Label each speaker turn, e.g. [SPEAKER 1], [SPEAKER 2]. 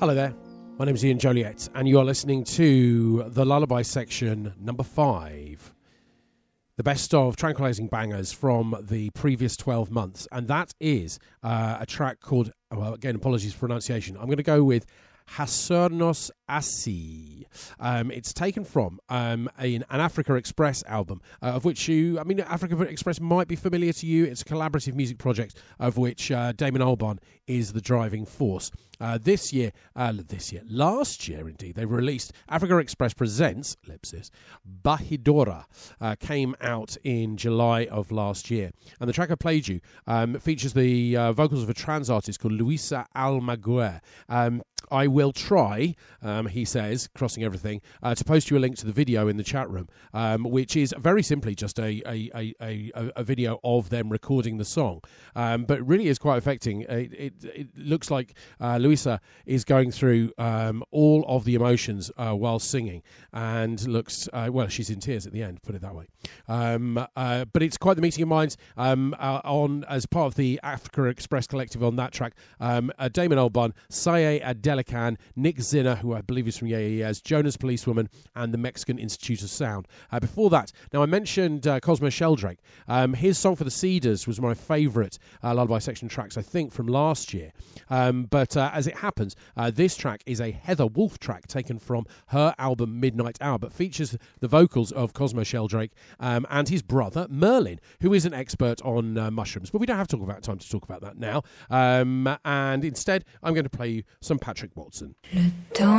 [SPEAKER 1] Hello there, my name is Ian Joliet, and you are listening to the Lullaby Section number 5. The best of tranquilizing bangers from the previous 12 months. And that is a track called, well, again, apologies for pronunciation. I'm going to go with Hacernos Así. It's taken from an Africa Express album, of which Africa Express might be familiar to you. It's a collaborative music project of which Damon Albarn is the driving force. Last year indeed, they released Africa Express Presents, Bahidora, came out in July of last year. And the track I played you features the vocals of a trans artist called Luisa Almaguer. I will try, he says, crossing everything, to post you a link to the video in the chat room, which is very simply just a video of them recording the song. But it really is quite affecting. It looks like Luisa is going through all of the emotions while singing, and looks, she's in tears at the end, put it that way. But it's quite the meeting of minds on as part of the Africa Express collective on that track. Damon Albarn, Saye Adelakan, Nick Zinner, who I believe is from Yeah Yeah Yeahs, Jonas Policewoman, and the Mexican Institute of Sound. Before that, now I mentioned Cosmo Sheldrake. His song for the Cedars was my favourite Lullaby Section tracks, I think, from last year. But as it happens, this track is a Heather Wolf track taken from her album Midnight Hour, but features the vocals of Cosmo Sheldrake and his brother Merlin, who is an expert on mushrooms. But we don't have time to talk about that now. And instead, I'm going to play you some Patrick Watson.
[SPEAKER 2] Le temps